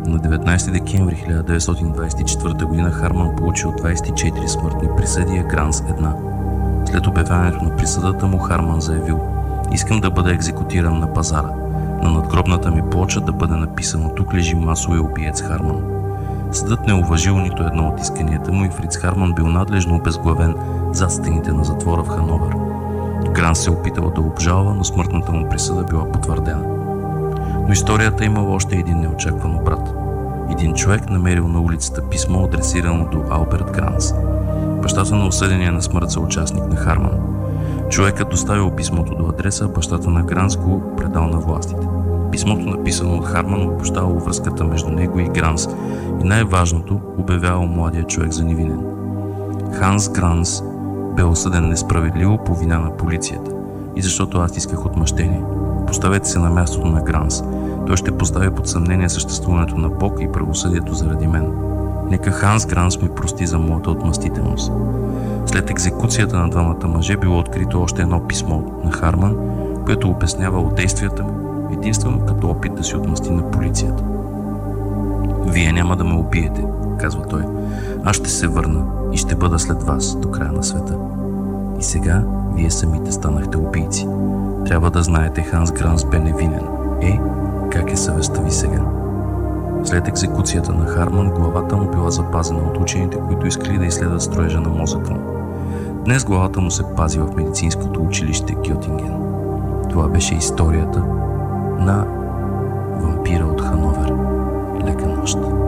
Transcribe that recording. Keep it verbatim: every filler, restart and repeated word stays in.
На деветнайсети декември хиляда деветстотин двайсет и четвърта година Харман получил двайсет и четири смъртни присъди, а Гранс една. След обявяването на присъдата му Харман заявил: „Искам да бъда екзекутиран на пазара. На надгробната ми плоча да бъде написано: тук лежи масовия убиец Харман“. Съдът не уважил нито едно от исканията му и Фриц Харман бил надлежно обезглавен зад стените на затвора в Хановер. Гранс се опитал да обжалва, но смъртната му присъда била потвърдена. Но историята имала още един неочакван обрат. Един човек намерил на улицата писмо, адресирано до Алберт Гранс, бащата на осъдения на смърт съучастник на Харман. Човекът доставил писмото до адреса, а бащата на Гранс го предал на властите. Писмото, написано от Харман, обобщавало връзката между него и Гранс и най-важното, обявявало младия човек за невинен. Ханс Гранс бе осъден несправедливо по вина на полицията и защото аз исках отмъщение. Поставете се на мястото на Гранс. Той ще постави под съмнение съществуването на Бог и правосъдието заради мен. Нека Ханс Гранс ми прости за моята отмъстителност. След екзекуцията на двамата мъже било открито още едно писмо на Харман, което обяснявало действията му единствено като опит да си отмъсти на полицията. „Вие няма да ме убиете“, казва той. „Аз ще се върна и ще бъда след вас до края на света. И сега вие самите станахте убийци. Трябва да знаете, Ханс Гранс бе невинен. Е, как е съвестта ви сега?“ След екзекуцията на Харман, главата му била запазена от учените, които искали да изследват строежа на мозъка му. Днес главата му се пази в медицинското училище Гьотинген. Това беше историята на вампира от Хановер. Лека нощ!